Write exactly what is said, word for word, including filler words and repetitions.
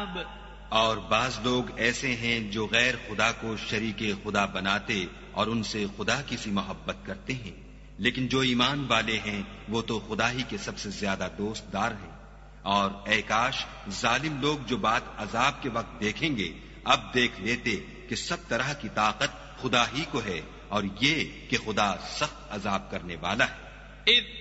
الكتاب और बाज लोग ऐसे हैं जो गैर खुदा को शरीके खुदा बनाते और उनसे खुदा की सी मोहब्बत करते हैं, लेकिन जो ईमान वाले हैं वो तो खुदा ही के सबसे ज्यादा दोस्तदार हैं। और ऐ काश जालिम लोग जो बात अजाब के वक्त देखेंगे अब देख लेते कि सब तरह की ताकत खुदा ही को है और ये कि खुदा सख्त अजाब करने वाला है। إذ